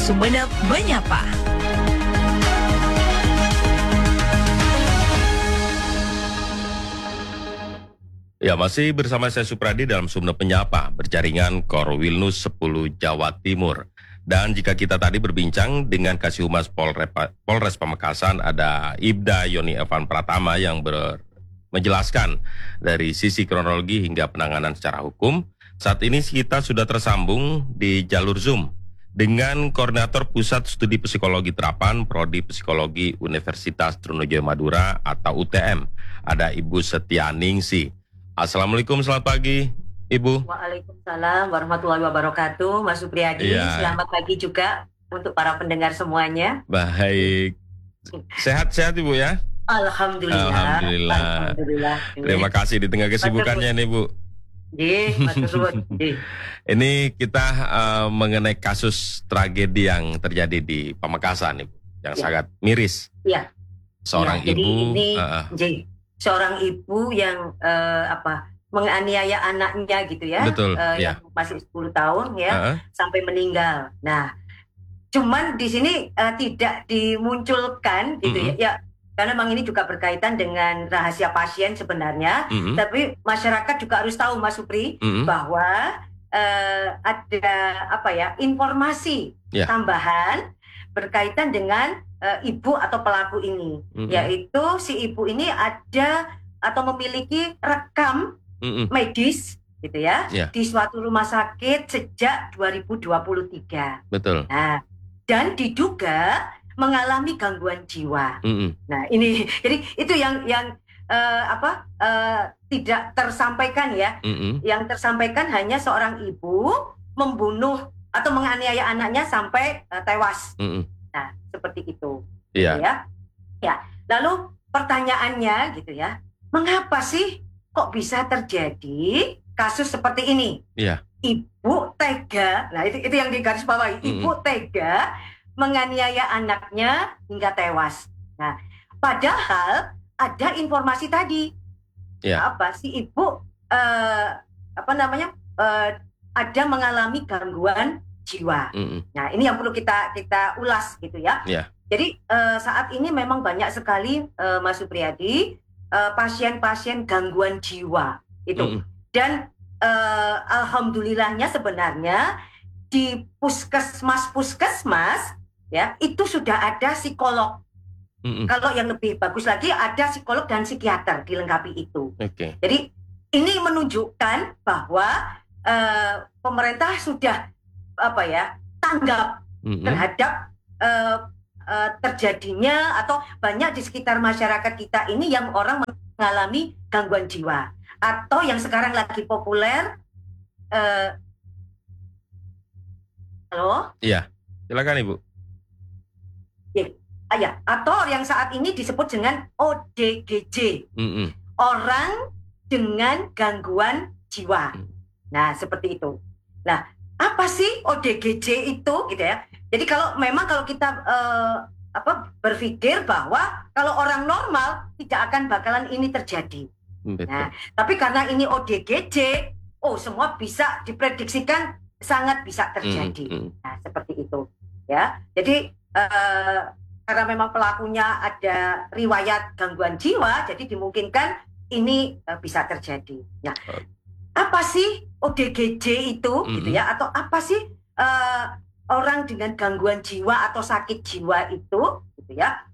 Sumeneb Menyapa. Ya, masih bersama saya Supradi dalam Sumeneb Menyapa, berjaringan Korwilnus 10 Jawa Timur. Dan jika kita tadi berbincang dengan Kasihumas Polres Pamekasan, ada Ibda Yoni Evan Pratama yang menjelaskan dari sisi kronologi hingga penanganan secara hukum. Saat ini kita sudah tersambung di jalur Zoom dengan Koordinator Pusat Studi Psikologi Terapan, Prodi Psikologi Universitas Trunojoyo Madura atau UTM, ada Ibu Setianingsih. Assalamualaikum, selamat pagi, Ibu. Waalaikumsalam warahmatullahi wabarakatuh, Mas Supriyadi. Ya. Selamat pagi juga untuk para pendengar semuanya. Baik, sehat-sehat Ibu ya? Alhamdulillah. Alhamdulillah. Terima kasih di tengah kesibukannya nih Bu. Ini kita mengenai kasus tragedi yang terjadi di Pamekasan, Ibu, yang sangat miris. Iya. Seorang jadi ibu. ini seorang ibu yang menganiaya anaknya gitu ya. Betul. Yang masih 10 tahun ya, sampai meninggal. Nah, cuman di sini tidak dimunculkan gitu ya. Karena memang ini juga berkaitan dengan rahasia pasien sebenarnya, tapi masyarakat juga harus tahu, Mas Supri, bahwa ada informasi tambahan berkaitan dengan ibu atau pelaku ini, yaitu si ibu ini ada atau memiliki rekam medis, gitu ya, di suatu rumah sakit sejak 2023. Betul. Nah, dan diduga mengalami gangguan jiwa. Nah, ini jadi itu yang tidak tersampaikan ya. Yang tersampaikan hanya seorang ibu membunuh atau menganiaya anaknya sampai tewas. Nah, seperti itu. Iya. Ya. Lalu pertanyaannya gitu ya, mengapa sih kok bisa terjadi kasus seperti ini? Iya. Ibu tega. Nah, itu yang digarisbawahi. Ibu tega menganiaya anaknya hingga tewas. Nah, padahal ada informasi tadi, si ibu ada mengalami gangguan jiwa. Nah, ini yang perlu kita ulas gitu ya. Jadi saat ini memang banyak sekali Mas Supriyadi pasien-pasien gangguan jiwa itu. Dan alhamdulillahnya sebenarnya di puskesmas ya, itu sudah ada psikolog. Kalau yang lebih bagus lagi ada psikolog dan psikiater dilengkapi itu. Jadi ini menunjukkan bahwa pemerintah sudah tanggap terhadap terjadinya atau banyak di sekitar masyarakat kita ini yang orang mengalami gangguan jiwa atau yang sekarang lagi populer. Halo? Iya, silakan Ibu. Atau yang saat ini disebut dengan ODGJ, orang dengan gangguan jiwa. Nah, seperti itu. Nah, apa sih ODGJ itu, gitu ya? Jadi kalau kita berpikir bahwa kalau orang normal tidak akan bakalan ini terjadi. Nah, tapi karena ini ODGJ, semua bisa diprediksikan sangat bisa terjadi. Nah, seperti itu, ya. Jadi karena memang pelakunya ada riwayat gangguan jiwa, jadi dimungkinkan ini bisa terjadi. Nah, apa sih ODGJ itu, gitu ya? Atau apa sih orang dengan gangguan jiwa atau sakit jiwa itu, gitu ya?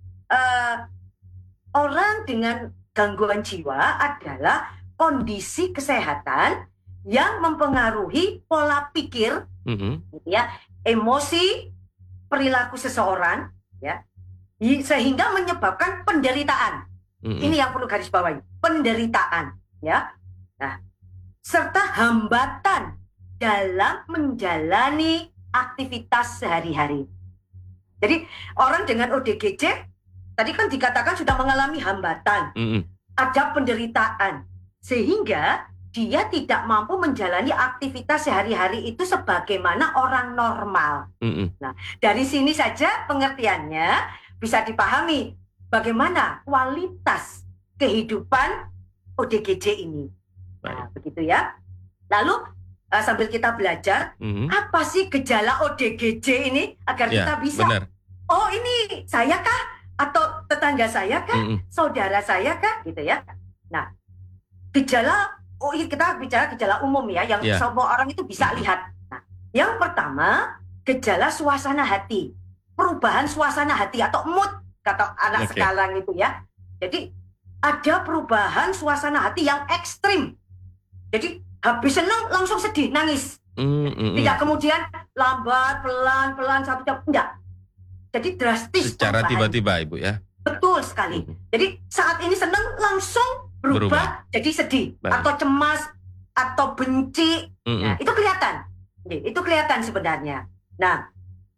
Orang dengan gangguan jiwa adalah kondisi kesehatan yang mempengaruhi pola pikir, gitu ya, emosi, perilaku seseorang, ya, sehingga menyebabkan penderitaan. Ini yang perlu garis bawahi, penderitaan, ya. Nah, serta hambatan dalam menjalani aktivitas sehari-hari. Jadi orang dengan ODGJ tadi kan dikatakan sudah mengalami hambatan, ada penderitaan, sehingga dia tidak mampu menjalani aktivitas sehari-hari itu sebagaimana orang normal. Nah, dari sini saja pengertiannya bisa dipahami bagaimana kualitas kehidupan ODGJ ini. Nah, begitu ya. Lalu sambil kita belajar, apa sih gejala ODGJ ini agar kita bisa, oh ini saya kah? Atau tetangga saya kah? Saudara saya kah? Gitu ya. Nah, gejala, kita bicara gejala umum ya, yang semua orang itu bisa lihat. Nah, yang pertama, gejala suasana hati. Perubahan suasana hati atau mood, kata anak sekarang itu ya. Jadi, ada perubahan suasana hati yang ekstrim. Jadi, habis senang langsung sedih, nangis. Tidak kemudian lambat, pelan-pelan, satu jam. Enggak. Jadi drastis. Secara tiba-tiba, Ibu ya. Betul sekali. Jadi saat ini senang langsung berubah jadi sedih. Atau cemas, atau benci. Nah, itu kelihatan. Itu kelihatan sebenarnya. Nah,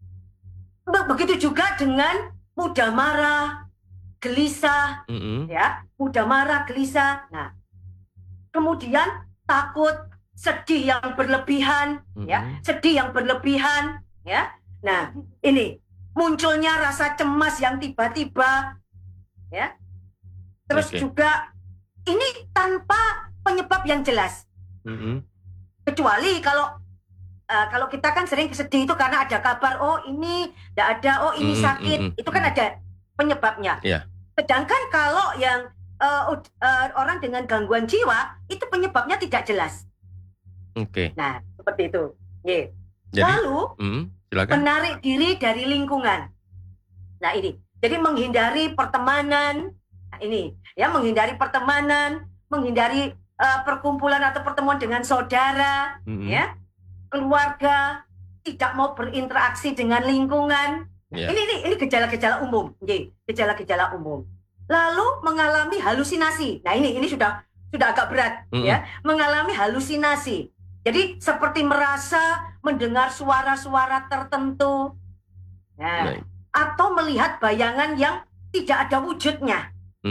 begitu juga dengan mudah marah, gelisah. Ya, mudah marah, gelisah. Nah, kemudian takut, sedih yang berlebihan, ya, sedih yang berlebihan, ya. Nah, ini munculnya rasa cemas yang tiba-tiba, ya. Terus juga ini tanpa penyebab yang jelas, kecuali kalau kita kan sering sedih itu karena ada kabar, oh ini tidak ada, oh ini sakit, itu kan ada penyebabnya. Sedangkan kalau yang orang dengan gangguan jiwa itu penyebabnya tidak jelas. Nah, seperti itu. Jadi, lalu menarik diri dari lingkungan. Nah, ini. Jadi menghindari pertemanan. Nah, ini ya, menghindari pertemanan, menghindari perkumpulan atau pertemuan dengan saudara, ya, keluarga, tidak mau berinteraksi dengan lingkungan. Ini gejala-gejala umum. Gejala-gejala umum. Lalu mengalami halusinasi. Nah, ini sudah agak berat, ya. Mengalami halusinasi. Jadi seperti merasa mendengar suara-suara tertentu, ya, atau melihat bayangan yang tidak ada wujudnya.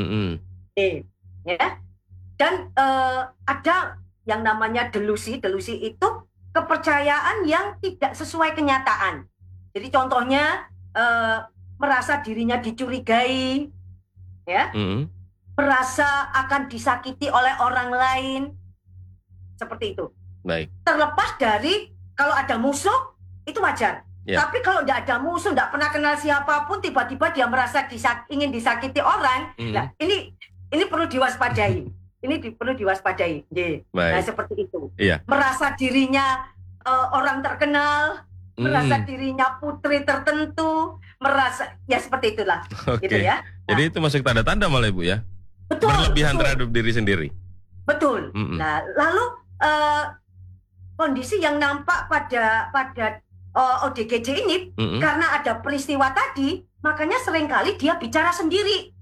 Ya. Dan ada yang namanya delusi. Delusi itu kepercayaan yang tidak sesuai kenyataan. Jadi contohnya merasa dirinya dicurigai, ya, merasa akan disakiti oleh orang lain, seperti itu. Terlepas dari kalau ada musuh itu wajar, tapi kalau tidak ada musuh, tidak pernah kenal siapapun, tiba-tiba dia merasa ingin disakiti orang, nah ini perlu diwaspadai. Ini perlu diwaspadai. Nah, seperti itu. Merasa dirinya orang terkenal, merasa dirinya putri tertentu, merasa ya seperti itulah. Gitu ya. Jadi itu masuk tanda-tanda malah, Ibu ya. Betul. Berlebihan terhadap diri sendiri. Betul. Nah, lalu kondisi yang nampak pada ODGJ ini karena ada peristiwa tadi, makanya seringkali dia bicara sendiri.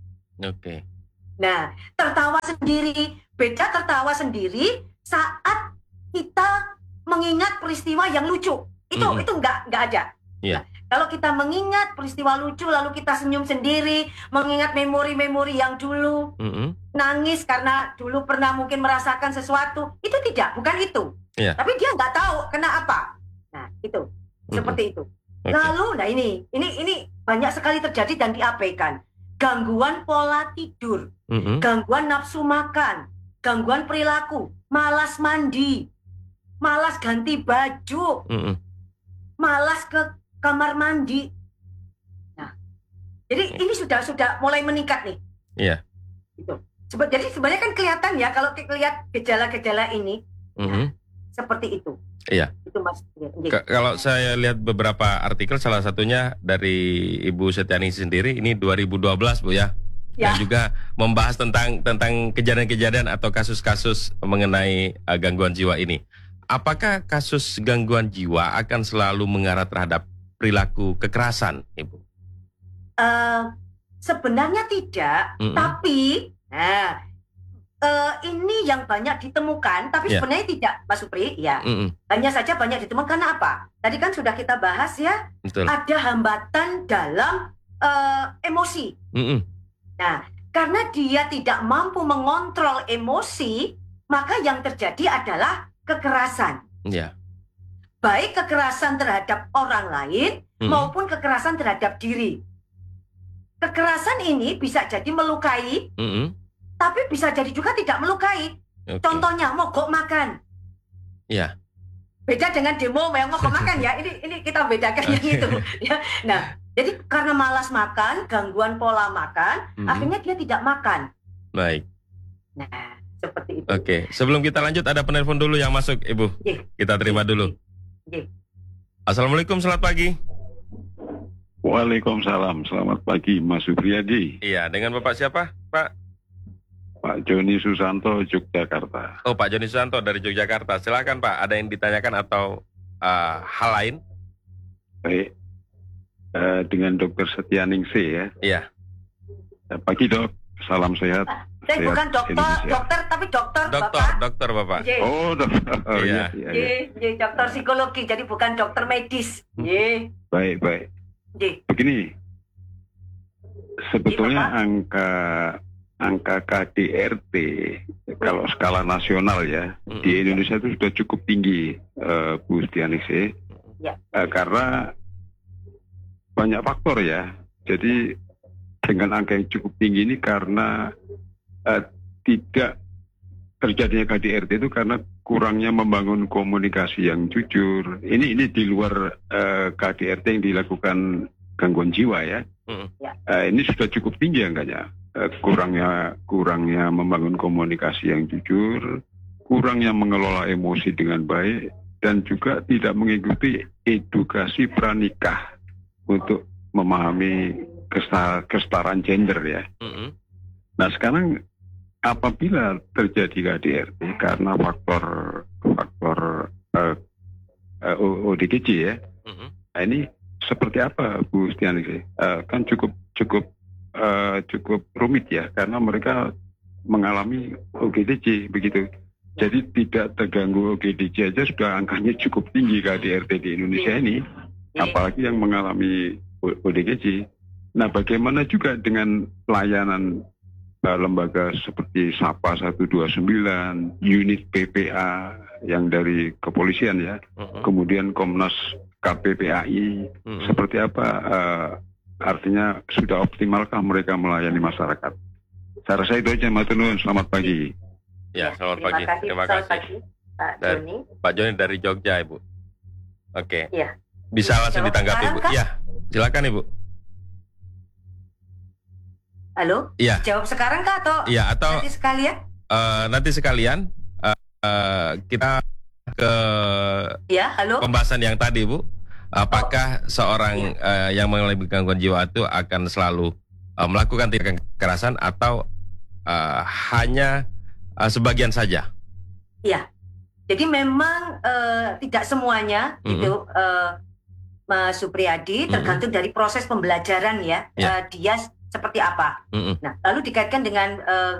Nah, tertawa sendiri. Beda tertawa sendiri saat kita mengingat peristiwa yang lucu. Itu enggak ada. Nah, kalau kita mengingat peristiwa lucu lalu kita senyum sendiri, mengingat memori-memori yang dulu, nangis karena dulu pernah mungkin merasakan sesuatu, itu tidak, bukan itu. Tapi dia nggak tahu kena apa. Nah, itu seperti itu. Lalu, nah ini banyak sekali terjadi dan diabaikan. Gangguan pola tidur, gangguan nafsu makan, gangguan perilaku, malas mandi, malas ganti baju, malas ke kamar mandi. Nah, jadi ini sudah mulai meningkat nih. Gitu. Jadi sebenarnya kan kelihatan ya kalau kita lihat gejala-gejala ini, seperti itu. Itu Mas. Kalau saya lihat beberapa artikel, salah satunya dari Ibu Setiani sendiri, ini 2012 Bu ya. Dan juga membahas tentang kejadian-kejadian atau kasus-kasus mengenai gangguan jiwa ini. Apakah kasus gangguan jiwa akan selalu mengarah terhadap perilaku kekerasan, Ibu? Sebenarnya tidak, tapi ini yang banyak ditemukan, tapi sebenarnya tidak, Mas Supri, ya. Hanya saja banyak ditemukan karena apa? Tadi kan sudah kita bahas ya, ada hambatan dalam emosi. Nah, karena dia tidak mampu mengontrol emosi, maka yang terjadi adalah kekerasan. Baik kekerasan terhadap orang lain maupun kekerasan terhadap diri. Kekerasan ini bisa jadi melukai, tapi bisa jadi juga tidak melukai. Contohnya mogok makan. Beda dengan demo mau makan ya. Ini kita bedakan yang itu. Ya. Nah, jadi karena malas makan, gangguan pola makan, akhirnya dia tidak makan. Baik. Nah, seperti itu. Oke, sebelum kita lanjut ada penelpon dulu yang masuk, Ibu. Kita terima dulu. Assalamualaikum, selamat pagi. Waalaikumsalam, selamat pagi Mas Supriyadi. Iya, dengan Bapak siapa, Pak? Pak Joni Susanto, Yogyakarta. Oh, Pak Joni Susanto dari Yogyakarta. Silakan Pak, ada yang ditanyakan atau hal lain? Baik, dengan Dokter Setianingsih ya. Iya. Pagi dok, salam sehat. Saya bukan dokter, tapi dokter Bapak. Dokter Bapak. Oh, dokter. Oh, iya. Dokter psikologi, jadi bukan dokter medis. Baik. Begini, sebetulnya angka KDRT kalau skala nasional ya di Indonesia itu sudah cukup tinggi, Bu Setianingsih, karena banyak faktor ya. Jadi dengan angka yang cukup tinggi ini karena tidak terjadinya KDRT itu karena kurangnya membangun komunikasi yang jujur. Ini di luar KDRT yang dilakukan gangguan jiwa ya. Ini sudah cukup tinggi angkanya. Kurangnya membangun komunikasi yang jujur, kurangnya mengelola emosi dengan baik, dan juga tidak mengikuti edukasi pranikah untuk memahami kesetaraan gender ya. Nah sekarang apabila terjadi KDRT karena faktor ODGJ ya, nah ini seperti apa Bu Setianingsih? Kan cukup rumit ya, karena mereka mengalami OGDJ begitu. Jadi tidak terganggu OGDJ aja sudah angkanya cukup tinggi KDRT di Indonesia ini, apalagi yang mengalami ODGJ. Nah bagaimana juga dengan pelayanan lembaga seperti SAPA 129, unit PPA yang dari kepolisian ya, kemudian Komnas KPPAI, seperti apa artinya sudah optimalkah mereka melayani masyarakat? Saya rasa itu aja, Mas Tunun. Selamat pagi. Ya, selamat pagi. Terima kasih. Pak Joni. Pak Joni dari Jogja, Ibu. Oke. Iya. Bisa langsung ditanggapi, Ibu. Iya, silakan Ibu. Halo? Iya. Jawab sekarang kah atau nanti sekalian? Nanti sekalian kita ke pembahasan yang tadi, Bu. Apakah seorang yang mengalami gangguan jiwa itu akan selalu melakukan tindakan kekerasan atau hanya sebagian saja? Iya. Jadi memang tidak semuanya itu Mas Supriyadi, tergantung dari proses pembelajaran ya. Dia seperti apa. Nah, lalu dikaitkan dengan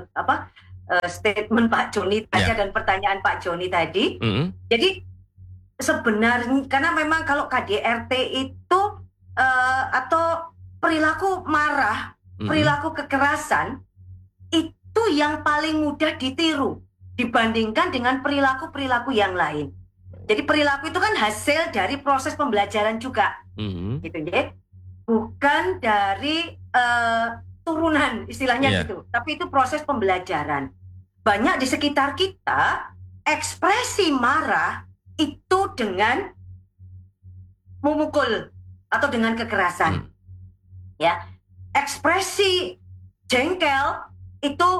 statement Pak Joni tadi dan pertanyaan Pak Joni tadi. Jadi sebenarnya karena memang kalau KDRT itu atau perilaku marah, perilaku kekerasan itu yang paling mudah ditiru dibandingkan dengan perilaku-perilaku yang lain. Jadi perilaku itu kan hasil dari proses pembelajaran juga, gitu ya. Bukan dari turunan istilahnya gitu, tapi itu proses pembelajaran. Banyak di sekitar kita ekspresi marah itu dengan memukul atau dengan kekerasan. Ya, ekspresi jengkel itu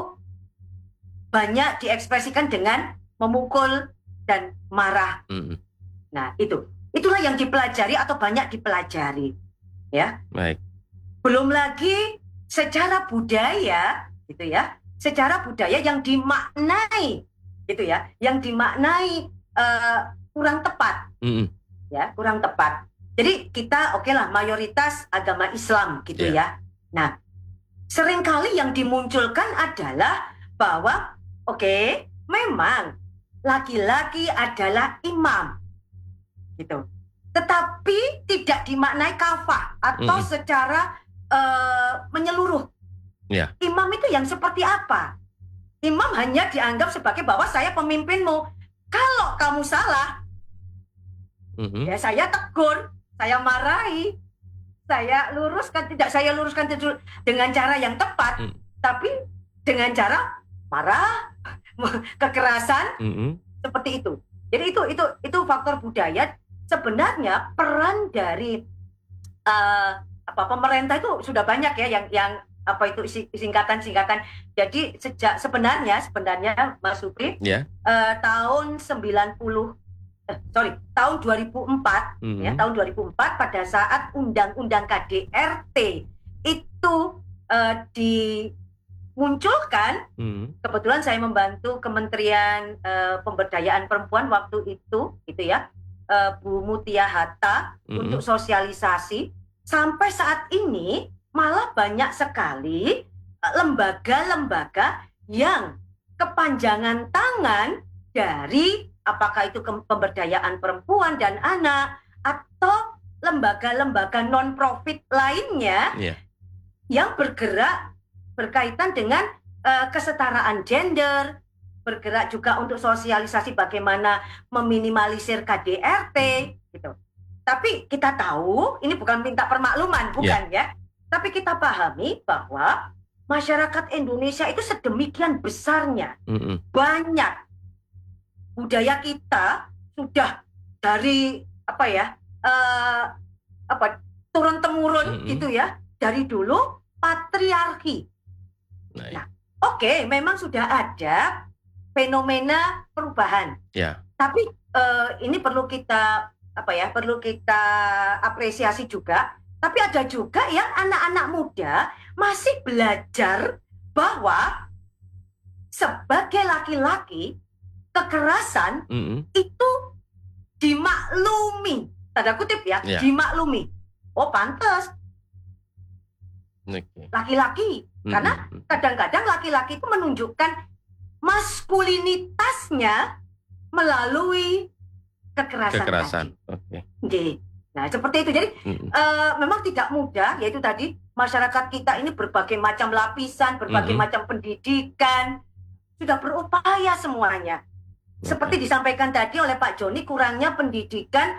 banyak diekspresikan dengan memukul dan marah. Nah, itulah yang dipelajari atau banyak dipelajari. Ya. Baik. Belum lagi secara budaya gitu ya. Secara budaya yang dimaknai gitu ya, yang dimaknai kurang tepat. Ya, kurang tepat. Jadi kita lah mayoritas agama Islam gitu ya. Nah, seringkali yang dimunculkan adalah bahwa memang laki-laki adalah imam gitu. Tetapi tidak dimaknai kafah atau secara menyeluruh. Imam itu yang seperti apa? Imam hanya dianggap sebagai bahwa saya pemimpinmu. Kalau kamu salah, ya saya tegur, saya marahi, saya luruskan, tidak saya luruskan dengan cara yang tepat, tapi dengan cara marah, kekerasan, seperti itu. Jadi itu faktor budaya. Sebenarnya peran dari pemerintah itu sudah banyak ya yang singkatan. Jadi sebenarnya Mas Supri, tahun 2004 ya, tahun 2004 pada saat undang-undang KDRT itu dimunculkan, kebetulan saya membantu Kementerian Pemberdayaan Perempuan waktu itu gitu ya, Bu Mutia Hatta untuk sosialisasi. Sampai saat ini malah banyak sekali lembaga-lembaga yang kepanjangan tangan dari apakah itu pemberdayaan perempuan dan anak atau lembaga-lembaga non-profit lainnya yang bergerak berkaitan dengan kesetaraan gender, bergerak juga untuk sosialisasi bagaimana meminimalisir KDRT gitu. Tapi kita tahu ini bukan minta permakluman, bukan ya. Tapi kita pahami bahwa masyarakat Indonesia itu sedemikian besarnya, banyak budaya kita sudah dari turun temurun gitu ya, dari dulu patriarki. Nah, oke, memang sudah ada fenomena perubahan. Tapi ini perlu kita apresiasi juga. Tapi ada juga yang anak-anak muda masih belajar bahwa sebagai laki-laki kekerasan itu dimaklumi, tanda kutip ya, dimaklumi. Oh pantas laki-laki, karena kadang-kadang laki-laki itu menunjukkan maskulinitasnya melalui kekerasan. Nah seperti itu. Jadi memang tidak mudah, yaitu tadi masyarakat kita ini berbagai macam lapisan, berbagai macam pendidikan, sudah berupaya semuanya. Seperti disampaikan tadi oleh Pak Joni, kurangnya pendidikan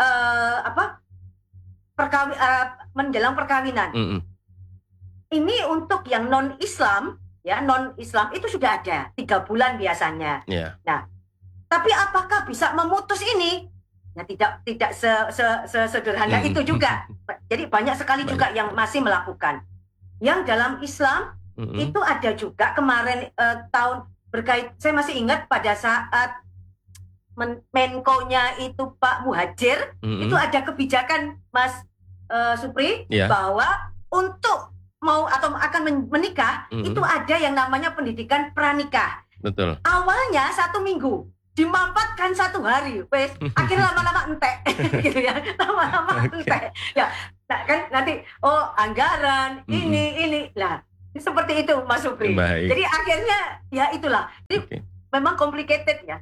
menjelang perkawinan. Ini untuk yang non-Islam, ya non-Islam itu sudah ada 3 bulan biasanya. Nah, tapi apakah bisa memutus ini? Ya tidak sesederhana itu juga. Jadi banyak sekali juga yang masih melakukan. Yang dalam Islam itu ada juga kemarin tahun berkait, saya masih ingat pada saat Menko-nya itu Pak Muhajir, itu ada kebijakan Mas Supri, bahwa untuk mau atau akan menikah itu ada yang namanya pendidikan pranikah. Betul. Awalnya 1 minggu, dimampatkan 1 hari, akhirnya lama-lama entek, gitu ya, lama-lama entek. Ya, nah kan nanti anggaran ini, lah seperti itu Mas Supri. Jadi akhirnya ya itulah. Jadi memang complicated ya,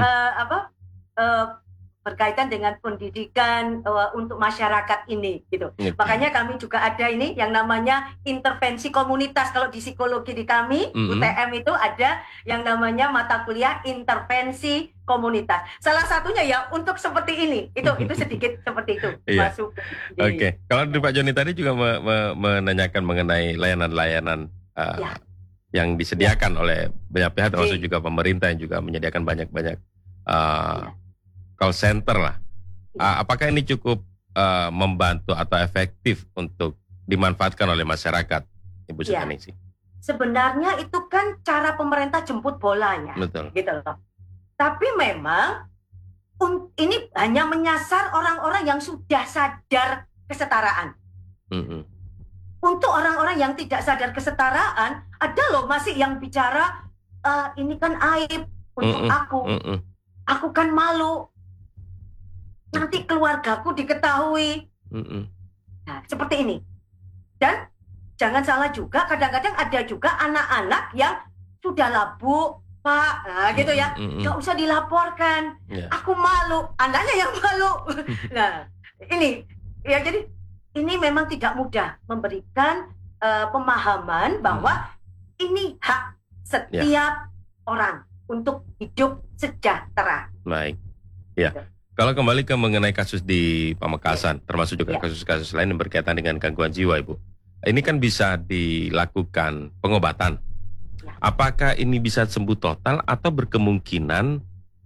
berkaitan dengan pendidikan untuk masyarakat ini, gitu. Makanya kami juga ada ini yang namanya intervensi komunitas. Kalau di psikologi di kami UTM itu ada yang namanya mata kuliah intervensi komunitas. Salah satunya ya untuk seperti ini. Itu sedikit seperti itu. Masuk. Oke. Kalau Pak Joni tadi juga menanyakan mengenai layanan-layanan yang disediakan oleh banyak pihak, termasuk juga pemerintah yang juga menyediakan banyak-banyak call center lah. Apakah ini cukup membantu atau efektif untuk dimanfaatkan oleh masyarakat, Ibu Sukaningsih? Sebenarnya itu kan cara pemerintah jemput bolanya. Betul. Gitu loh. Tapi memang ini hanya menyasar orang-orang yang sudah sadar kesetaraan. Untuk orang-orang yang tidak sadar kesetaraan, ada loh masih yang bicara ini kan aib untuk aku. Aku kan malu. Nanti keluargaku diketahui. Nah, seperti ini. Dan jangan salah juga, kadang-kadang ada juga anak-anak yang sudah labu, Pak, gitu ya. Gak usah dilaporkan. Aku malu, anaknya yang malu. Nah, ini ya, jadi ini memang tidak mudah memberikan pemahaman bahwa ini hak setiap orang untuk hidup sejahtera. Baik. Ya. Kalau kembali ke mengenai kasus di Pamekasan, termasuk juga kasus-kasus lain yang berkaitan dengan gangguan jiwa, Ibu. Ini kan bisa dilakukan pengobatan. Apakah ini bisa sembuh total atau berkemungkinan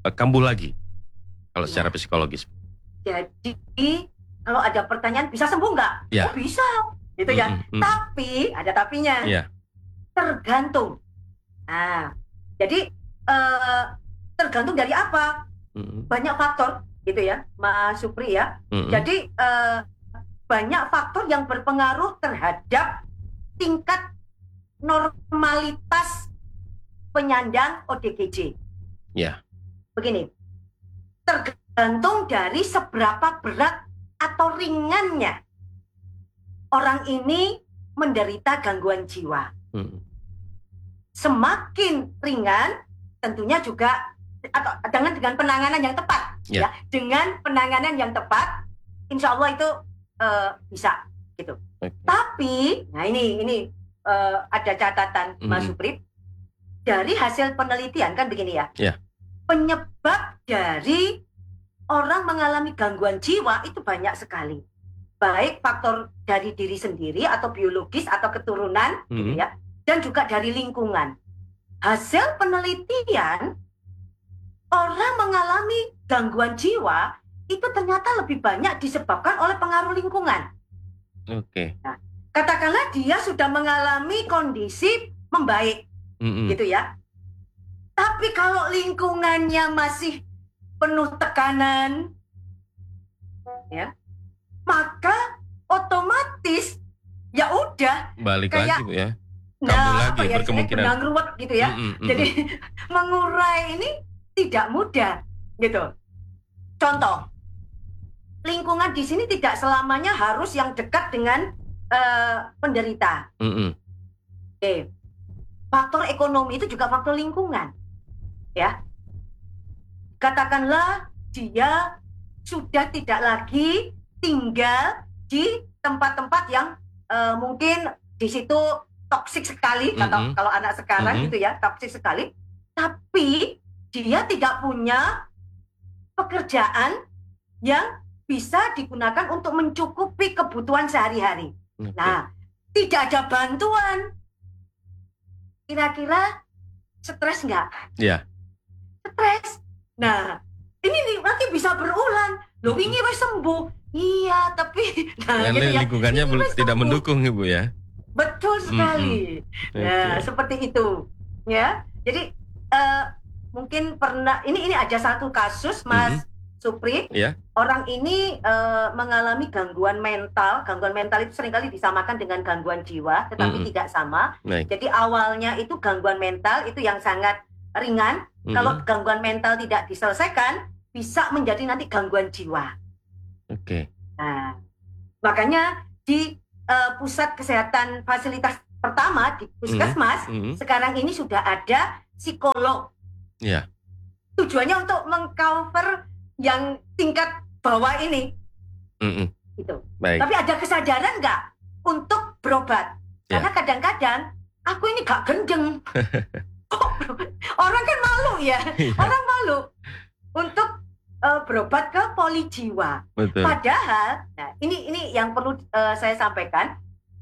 kambuh lagi kalau secara psikologis. Jadi kalau ada pertanyaan bisa sembuh nggak? Ya. Oh, bisa, gitu ya. Tapi ada tapinya. Ya. Tergantung. Nah, jadi tergantung dari apa? Banyak faktor, gitu ya, Mas Supri ya. Jadi banyak faktor yang berpengaruh terhadap tingkat normalitas penyandang ODGJ. Ya. Begini, tergantung dari seberapa berat atau ringannya orang ini menderita gangguan jiwa. Semakin ringan, tentunya juga atau dengan penanganan yang tepat, ya. Dengan penanganan yang tepat, insya Allah itu bisa, gitu. Tapi, nah ini ada catatan, Mas Supri, dari hasil penelitian kan begini ya. Penyebab dari orang mengalami gangguan jiwa itu banyak sekali. Baik faktor dari diri sendiri atau biologis atau keturunan, gitu ya, dan juga dari lingkungan. Hasil penelitian, orang mengalami gangguan jiwa itu ternyata lebih banyak disebabkan oleh pengaruh lingkungan. Nah, katakanlah dia sudah mengalami kondisi membaik, gitu ya. Tapi kalau lingkungannya masih penuh tekanan, ya, maka otomatis ya udah balik kayak, lagi Bu ya. Lagi berkemungkinan benang ruwet gitu ya. Jadi mengurai ini tidak mudah gitu. Contoh, lingkungan di sini tidak selamanya harus yang dekat dengan penderita. Faktor ekonomi itu juga faktor lingkungan. Ya, katakanlah dia sudah tidak lagi tinggal di tempat-tempat yang mungkin di situ toksik sekali, kalau anak sekarang gitu ya, toksik sekali. Tapi dia tidak punya pekerjaan yang bisa digunakan untuk mencukupi kebutuhan sehari-hari. Nah, tidak ada bantuan. Kira-kira stres nggak? Iya. Stres. Nah, ini nanti bisa berulang. Loh, ini wes sembuh. Iya, tapi nah, gitu ya, lingkungannya tidak mendukung Ibu ya. Betul sekali. Nah, seperti itu. Ya. Jadi mungkin pernah ini ada satu kasus Mas Supri. Orang ini mengalami gangguan mental. Gangguan mental itu seringkali disamakan dengan gangguan jiwa, tetapi tidak sama. Jadi awalnya itu gangguan mental itu yang sangat ringan. Kalau gangguan mental tidak diselesaikan, bisa menjadi nanti gangguan jiwa. Nah, makanya di pusat kesehatan fasilitas pertama di puskesmas sekarang ini sudah ada psikolog. Tujuannya untuk mengcover yang tingkat bawah ini. Gitu. Tapi ada kesadaran nggak untuk berobat? Karena kadang-kadang aku ini gak gendeng. Orang kan malu ya, orang malu untuk berobat ke poli jiwa. Padahal, nah ini yang perlu saya sampaikan,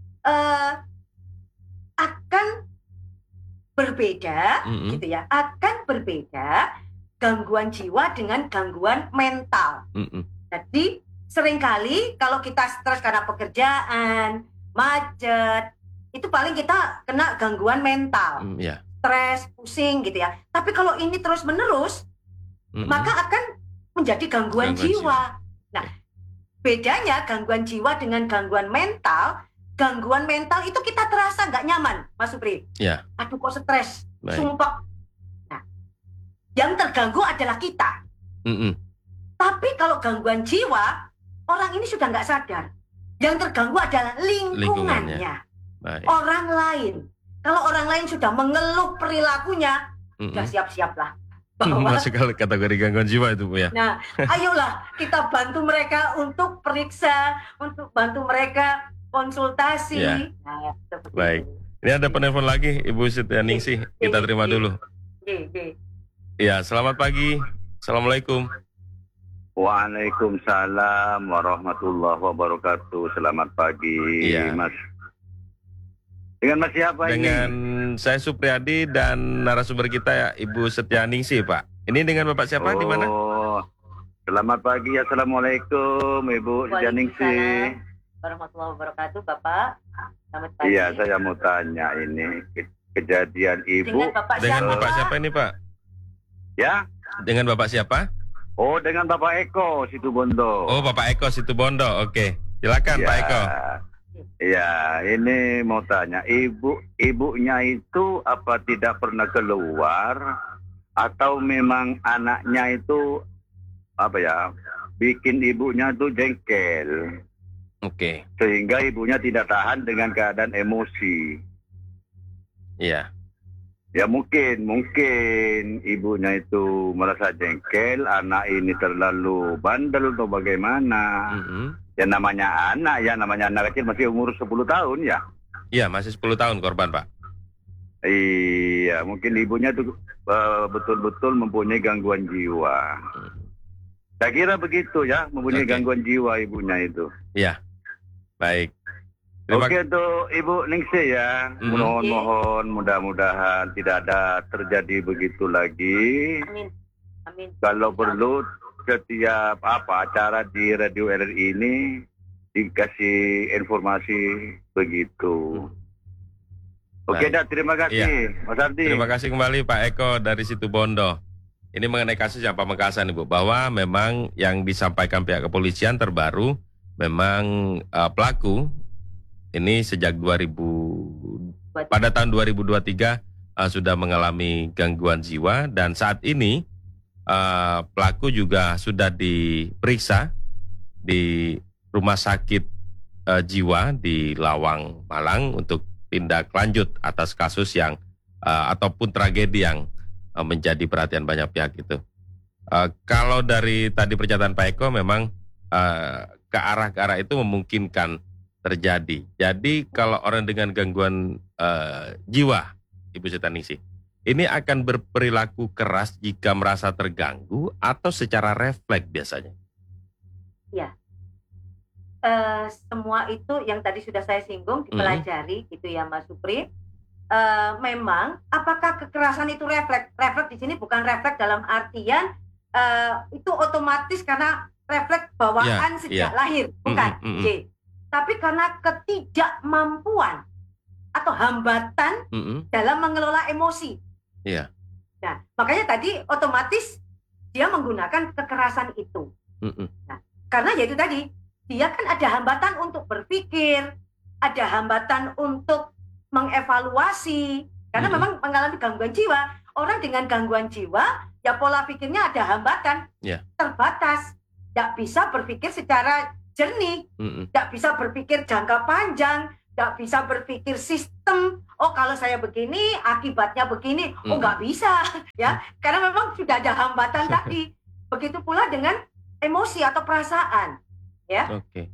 akan berbeda, gitu ya, akan berbeda gangguan jiwa dengan gangguan mental. Jadi seringkali kalau kita stres karena pekerjaan, macet, itu paling kita kena gangguan mental. Stres, pusing gitu ya. Tapi kalau ini terus-menerus, maka akan menjadi gangguan jiwa. Nah, bedanya gangguan jiwa dengan gangguan mental itu kita terasa nggak nyaman, Mas Supri. Aduh kok stres, sumpah. Nah, yang terganggu adalah kita. Tapi kalau gangguan jiwa, orang ini sudah nggak sadar. Yang terganggu adalah lingkungannya. Orang lain. Kalau orang lain sudah mengeluh perilakunya, sudah siap-siaplah. Masuk kategori gangguan jiwa itu Bu ya. Nah, ayolah kita bantu mereka untuk periksa, untuk bantu mereka konsultasi. Nah, baik. Ini ada penelpon lagi Ibu Setianingsih. Kita terima dulu. Ya, selamat pagi. Assalamualaikum. Waalaikumsalam warahmatullahi wabarakatuh. Selamat pagi, Mas. Dengan Mas siapa ini? Dengan saya Supriyadi dan narasumber kita ya Ibu Setianingsih, Pak. Ini dengan Bapak siapa di mana? Selamat pagi, Assalamualaikum Ibu Janingsih. Warahmatullahi wabarakatuh, Bapak. Selamat pagi. Iya, saya mau tanya ini kejadian Ibu. Dengan Bapak siapa ini, Pak? Ya? Dengan Bapak siapa? Oh, dengan Bapak Eko Situbondo. Oh, Bapak Eko Situbondo. Oke. Silakan, ya, Pak Eko. Iya, ini mau tanya, ibunya itu apa tidak pernah keluar atau memang anaknya itu bikin ibunya tuh jengkel. Oke. Sehingga ibunya tidak tahan dengan keadaan emosi. Iya. Ya mungkin ibunya itu merasa jengkel, anak ini terlalu bandel atau bagaimana. Ya namanya anak kecil masih umur 10 tahun ya. Iya, masih 10 tahun korban, Pak. Iya, mungkin ibunya tuh betul-betul mempunyai gangguan jiwa. Saya kira begitu ya, mempunyai gangguan jiwa ibunya itu. Iya, baik. Oke tuh Ibu Ningsih ya, mohon mudah-mudahan tidak ada terjadi begitu lagi. Amin. Kalau perlu setiap acara di Radio RRI ini dikasih informasi begitu. Oke dah, terima kasih Mas Ardi. Terima kasih kembali Pak Eko dari Situbondo. Ini mengenai kasus yang Pamekasan Ibu, bahwa memang yang disampaikan pihak kepolisian terbaru, memang pelaku ini sejak pada tahun 2023 sudah mengalami gangguan jiwa, dan saat ini pelaku juga sudah diperiksa di rumah sakit jiwa di Lawang, Malang untuk tindak lanjut atas kasus yang ataupun tragedi yang menjadi perhatian banyak pihak itu. Kalau dari tadi pernyataan Pak Eko memang ke arah itu memungkinkan terjadi. Jadi kalau orang dengan gangguan jiwa, Ibu Janingsih, ini akan berperilaku keras jika merasa terganggu atau secara refleks biasanya? Ya, semua itu yang tadi sudah saya singgung dipelajari gitu ya Mas Supri. Memang apakah kekerasan itu refleks? Refleks di sini bukan refleks dalam artian itu otomatis karena refleks bawaan sejak lahir, bukan. Tapi karena ketidakmampuan atau hambatan dalam mengelola emosi. Nah, makanya tadi otomatis dia menggunakan kekerasan itu. Nah, karena yaitu tadi dia kan ada hambatan untuk berpikir, ada hambatan untuk mengevaluasi, karena memang mengalami gangguan jiwa. Orang dengan gangguan jiwa, ya pola pikirnya ada hambatan, terbatas, tidak bisa berpikir secara jernih, tidak bisa berpikir jangka panjang, tidak bisa berpikir sistem. Oh kalau saya begini, akibatnya begini, nggak bisa, ya, karena memang sudah ada hambatan tadi. Begitu pula dengan emosi atau perasaan, ya.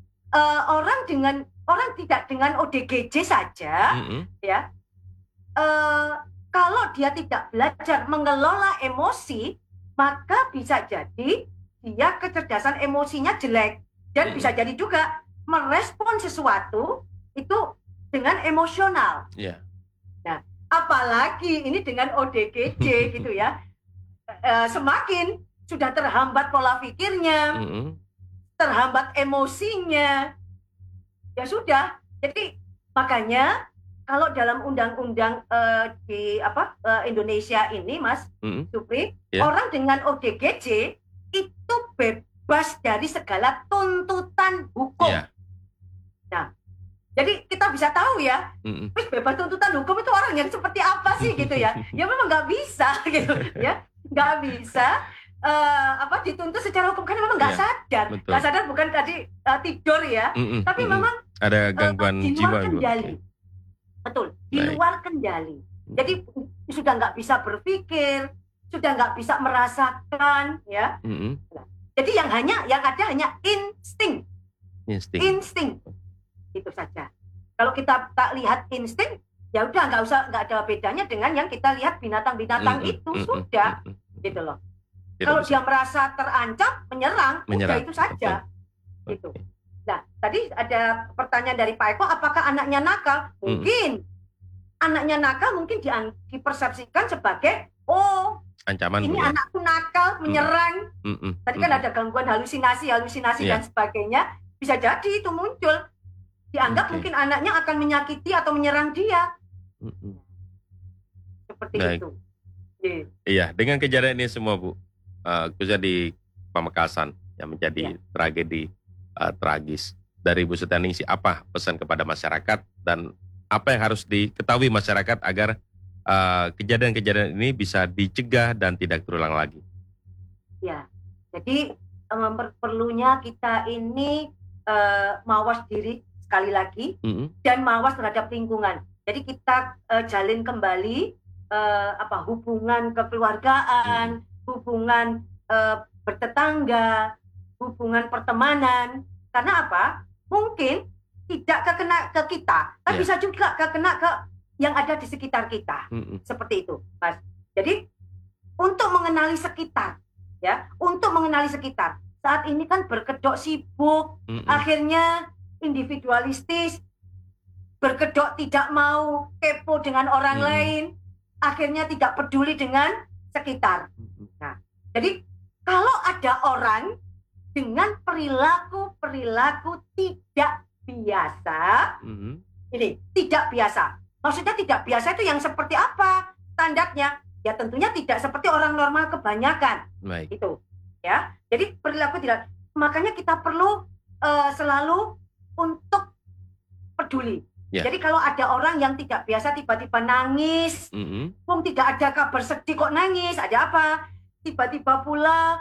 Orang tidak dengan ODGJ saja, ya. Kalau dia tidak belajar mengelola emosi, maka bisa jadi dia kecerdasan emosinya jelek, dan bisa jadi juga merespon sesuatu itu dengan emosional. Nah, apalagi ini dengan ODGJ gitu ya, semakin sudah terhambat pola pikirnya, terhambat emosinya, ya sudah. Jadi makanya kalau dalam undang-undang di Indonesia ini, Mas Supri, orang dengan ODGJ itu bebas dari segala tuntutan hukum. Nah, jadi kita bisa tahu ya, bebas tuntutan hukum itu orang yang seperti apa sih gitu ya? Ya memang nggak bisa gitu ya, nggak bisa. Dituntut secara hukum karena memang nggak sadar, bukan tadi tidur ya, tapi memang ada gangguan di luar jiwa kendali. Betul, di luar kendali. Jadi sudah nggak bisa berpikir, sudah nggak bisa merasakan, ya. Jadi yang ada hanya insting, itu saja. Kalau kita tak lihat insting, ya udah nggak ada bedanya dengan yang kita lihat binatang-binatang itu sudah, gitu loh. Kalau dia merasa terancam, menyerang. Udah itu saja. Gitu. Nah, tadi ada pertanyaan dari Pak Eko, apakah anaknya nakal? Mungkin. Anaknya nakal mungkin dipersepsikan sebagai, Ancaman, ini anakku nakal, menyerang. Tadi kan ada gangguan halusinasi dan sebagainya. Bisa jadi itu muncul. Dianggap mungkin anaknya akan menyakiti atau menyerang dia. Seperti itu. Iya, dengan kejadian ini semua Bu, khususnya di Pamekasan yang menjadi tragedi tragis. Dari Bu Setianingsih, apa pesan kepada masyarakat dan apa yang harus diketahui masyarakat agar kejadian-kejadian ini bisa dicegah dan tidak terulang lagi? Ya, jadi perlunya kita ini mawas diri sekali lagi dan mawas terhadap lingkungan. Jadi kita jalin kembali hubungan kekeluargaan, hubungan bertetangga, hubungan pertemanan. Karena apa? Mungkin tidak kena ke kita, tapi bisa juga kena ke yang ada di sekitar kita. Seperti itu, Mas. Jadi untuk mengenali sekitar, saat ini kan berkedok sibuk, akhirnya individualistis, berkedok tidak mau kepo dengan orang lain, akhirnya tidak peduli dengan sekitar. Nah, jadi kalau ada orang dengan perilaku tidak biasa, ini tidak biasa. Maksudnya tidak biasa itu yang seperti apa standarnya? Ya tentunya tidak seperti orang normal kebanyakan. Itu, ya. Jadi perilaku tidak. Makanya kita perlu selalu untuk peduli. Jadi kalau ada orang yang tidak biasa tiba-tiba nangis, tidak ada kabar sedih kok nangis, ada apa? Tiba-tiba pula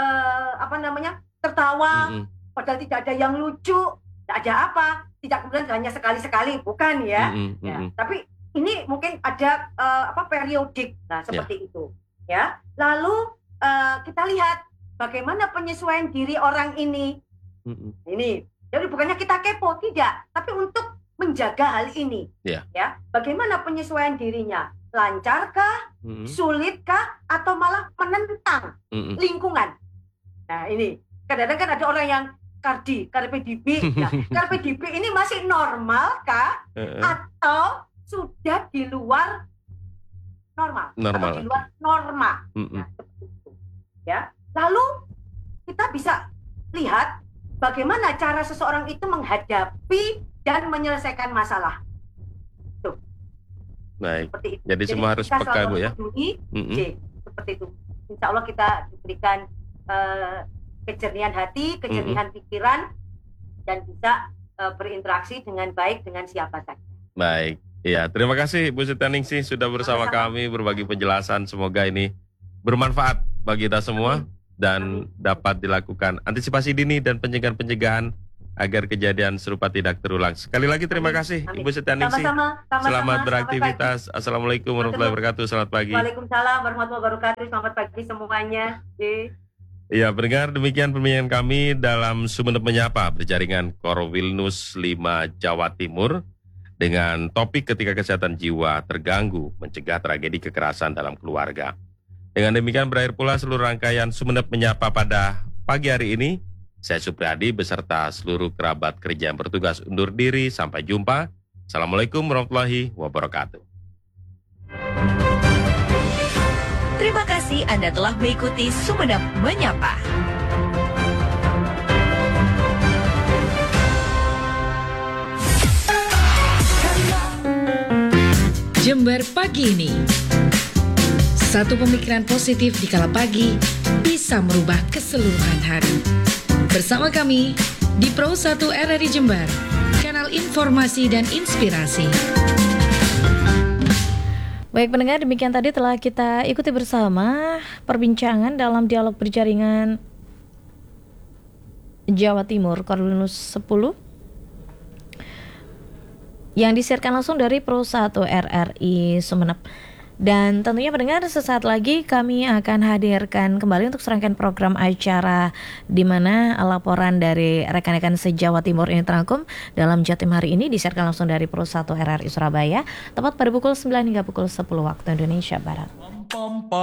tertawa, padahal tidak ada yang lucu, ada apa? Tidak kemudian hanya sekali-sekali, bukan ya. Tapi ini mungkin ada periodik, seperti itu. Ya. Lalu kita lihat bagaimana penyesuaian diri orang ini. Ini, jadi bukannya kita kepo, tidak, tapi untuk menjaga hal ini. Ya, bagaimana penyesuaian dirinya? Lancarkah, sulitkah, atau malah menentang lingkungan? Nah ini, kadang-kadang kan ada orang yang carpe diem. Nah, carpe diem ini masih normal kah? Atau sudah di luar normal? Atau di luar norma. Nah, seperti itu. Ya. Lalu kita bisa lihat bagaimana cara seseorang itu menghadapi dan menyelesaikan masalah. Tuh. Baik. Seperti itu. Jadi semua harus peka, Bu, ya. Seperti itu. Insya Allah kita diberikan kejernihan hati, kejernihan pikiran, dan bisa berinteraksi dengan baik dengan siapa saja. Baik, ya terima kasih Bu Setianingsih sudah bersama kami berbagi penjelasan. Semoga ini bermanfaat bagi kita semua dan dapat dilakukan antisipasi dini dan pencegahan agar kejadian serupa tidak terulang. Sekali lagi terima kasih Ibu Setianingsih. Selamat beraktivitas. Assalamualaikum warahmatullahi wabarakatuh. Selamat pagi. Waalaikumsalam warahmatullahi wabarakatuh. Selamat pagi semuanya. Ya, pendengar, demikian perbincangan kami dalam Sumeneb Menyapa berjaringan Korwilnus 5 Jawa Timur dengan topik ketika kesehatan jiwa terganggu, mencegah tragedi kekerasan dalam keluarga. Dengan demikian berakhir pula seluruh rangkaian Sumeneb Menyapa pada pagi hari ini. Saya Supriyadi beserta seluruh kerabat kerja yang bertugas undur diri. Sampai jumpa. Assalamualaikum warahmatullahi wabarakatuh. Terima kasih Anda telah mengikuti Sumeneb Menyapa. Jember pagi ini. Satu pemikiran positif di kala pagi bisa merubah keseluruhan hari. Bersama kami di Pro 1 RRI Jember, kanal informasi dan inspirasi. Baik pendengar, demikian tadi telah kita ikuti bersama perbincangan dalam dialog berjaringan Jawa Timur Korwilnus 10 yang disiarkan langsung dari Pro 1 RRI Sumeneb. Dan tentunya pendengar, sesaat lagi kami akan hadirkan kembali untuk serangkaian program acara di mana laporan dari rekan-rekan se-Jawa Timur ini terangkum dalam Jatim hari ini disiarkan langsung dari Pro 1 RRI Surabaya tepat pada pukul 9 hingga pukul 10 waktu Indonesia Barat.